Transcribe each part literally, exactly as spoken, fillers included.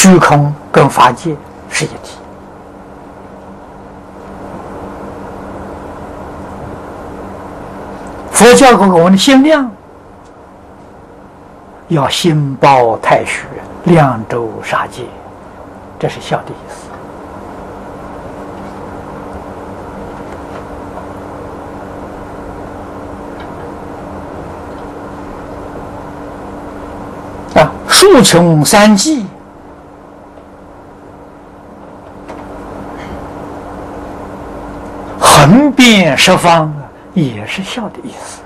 虚空跟法界是一体。佛教给我们的心量，要心包太虚，量周杀戒，这是孝的意思。啊，数穷三际，横遍十方，也是孝的意思。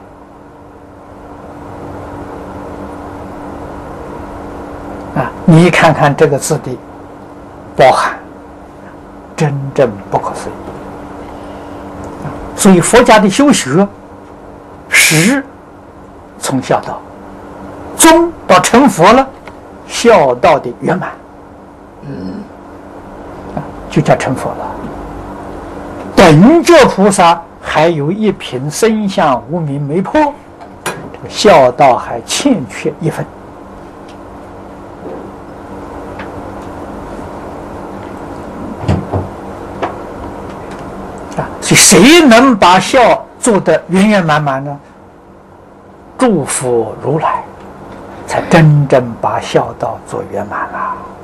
啊，你看看这个字的包含，真正不可思议。所以佛家的修学，始从孝道，终到成佛了，孝道的圆满，嗯，就叫成佛了。等觉菩萨还有一品身相无明没破，这个孝道还欠缺一分。啊，所以谁能把孝做得圆圆满满呢？祝福如来，才真正把孝道做圆满了。